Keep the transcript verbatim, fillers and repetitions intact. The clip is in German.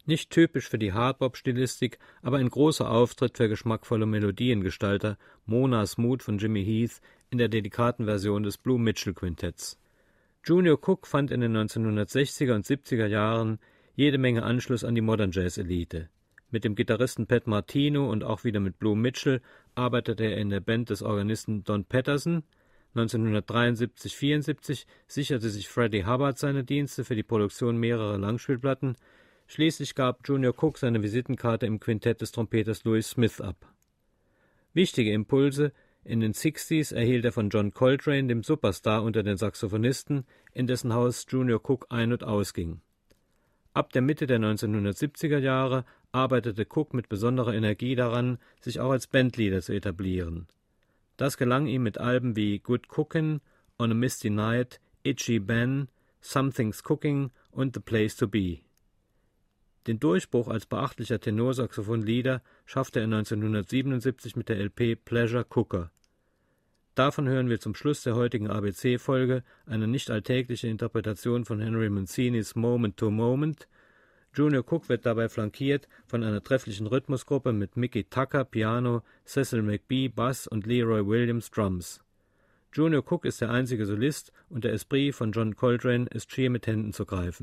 Nicht typisch für die Hardbop-Stilistik, aber ein großer Auftritt für geschmackvolle Melodiengestalter Mona's Mood von Jimmy Heath in der delikaten Version des Blue Mitchell Quintetts. Junior Cook fand in den neunzehnhundertsechziger und siebziger Jahren jede Menge Anschluss an die Modern Jazz Elite. Mit dem Gitarristen Pat Martino und auch wieder mit Blue Mitchell arbeitete er in der Band des Organisten Don Patterson. neunzehnhundertdreiundsiebzig vierundsiebzig sicherte sich Freddie Hubbard seine Dienste für die Produktion mehrerer Langspielplatten. Schließlich gab Junior Cook seine Visitenkarte im Quintett des Trompeters Louis Smith ab. Wichtige Impulse in den Sixties erhielt er von John Coltrane, dem Superstar unter den Saxophonisten, in dessen Haus Junior Cook ein- und ausging. Ab der Mitte der neunzehnhundertsiebziger Jahre arbeitete Cook mit besonderer Energie daran, sich auch als Bandleader zu etablieren. Das gelang ihm mit Alben wie Good Cookin', On a Misty Night, Itchy Ben, Something's Cooking und The Place to Be. Den Durchbruch als beachtlicher Tenorsaxophon-Leader schaffte er neunzehnhundertsiebenundsiebzig mit der L P Pleasure Cooker. Davon hören wir zum Schluss der heutigen A B C-Folge eine nicht alltägliche Interpretation von Henry Mancinis Moment to Moment. Junior Cook wird dabei flankiert von einer trefflichen Rhythmusgruppe mit Mickey Tucker Piano, Cecil McBee Bass und Leroy Williams Drums. Junior Cook ist der einzige Solist und der Esprit von John Coltrane ist schier mit Händen zu greifen.